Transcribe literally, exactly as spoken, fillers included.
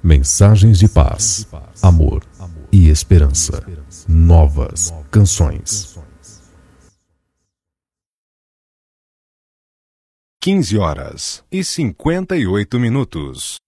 Mensagens de paz, amor e esperança. Novas canções. quinze horas e cinquenta e oito minutos.